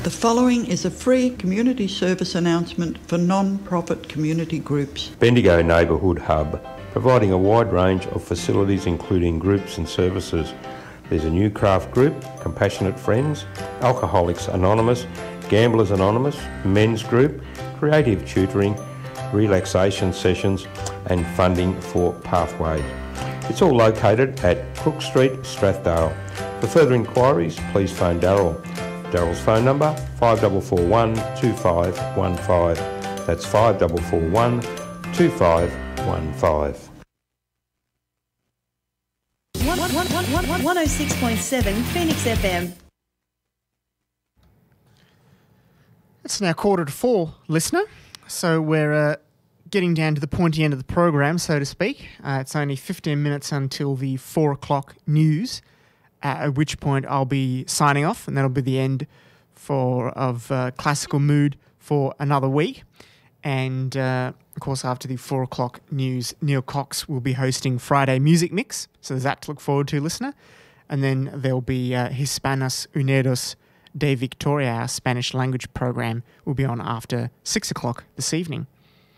The following is a free community service announcement for non-profit community groups. Bendigo Neighbourhood Hub, providing a wide range of facilities including groups and services. There's a new craft group, Compassionate Friends, Alcoholics Anonymous, Gamblers Anonymous, Men's Group, creative tutoring, relaxation sessions and funding for Pathway. It's all located at Cook Street, Strathdale. For further inquiries, please phone Daryl. Daryl's phone number 5441 2515. That's 5441 2515. 106.7 Phoenix FM. It's now 3:45, listener. So we're getting down to the pointy end of the program, so to speak. It's only 15 minutes until the 4 o'clock news, at which point I'll be signing off, and that'll be the end of Classical Mood for another week. And, of course, after the 4 o'clock news, Neil Cox will be hosting Friday Music Mix, so there's that to look forward to, listener. And then there'll be Hispanos Unidos de Victoria, our Spanish language program, will be on after 6 o'clock this evening.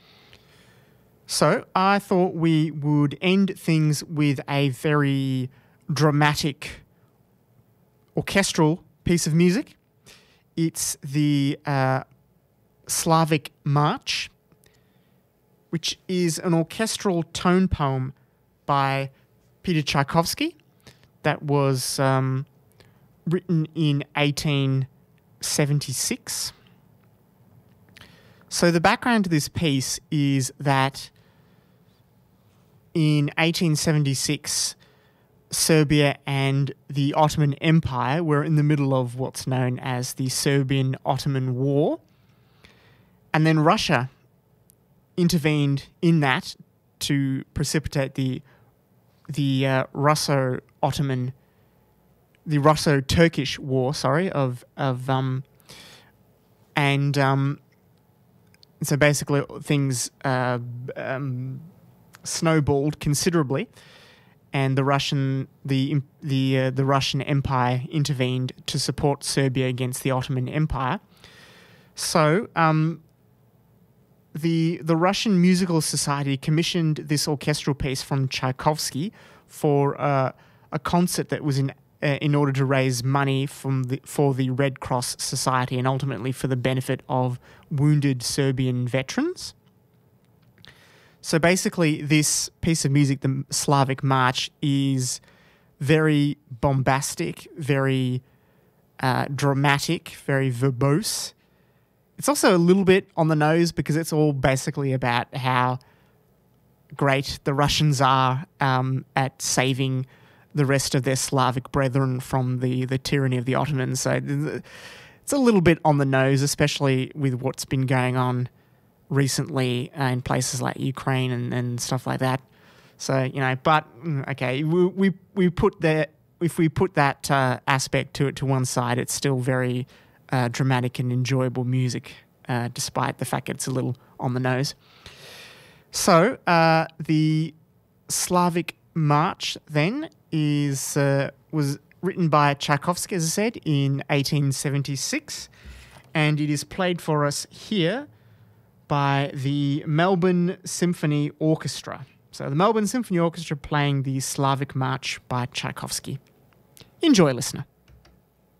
So I thought we would end things with a very dramatic orchestral piece of music. It's the Slavic March, which is an orchestral tone poem by Peter Tchaikovsky that was written in 1876. So the background to this piece is that in 1876, Serbia and the Ottoman Empire were in the middle of what's known as the Serbian-Ottoman War. And then Russia intervened in that to precipitate the Russo-Ottoman, the Russo-Turkish War, so basically things snowballed considerably, and the Russian Empire intervened to support Serbia against the Ottoman Empire. So the Russian Musical Society commissioned this orchestral piece from Tchaikovsky for a concert that was in order to raise money for the Red Cross Society and ultimately for the benefit of wounded Serbian veterans. So basically this piece of music, the Slavic March, is very bombastic, very dramatic, very verbose. It's also a little bit on the nose because it's all basically about how great the Russians are at saving the rest of their Slavic brethren from the tyranny of the Ottomans. So it's a little bit on the nose, especially with what's been going on recently in places like Ukraine and stuff like that. So, but okay, we put that, if we put that aspect to it to one side, it's still very dramatic and enjoyable music, despite the fact that it's a little on the nose. So the Slavic March then was written by Tchaikovsky, as I said, in 1876, and it is played for us here by the Melbourne Symphony Orchestra. So the Melbourne Symphony Orchestra playing the Slavic March by Tchaikovsky. Enjoy, listener.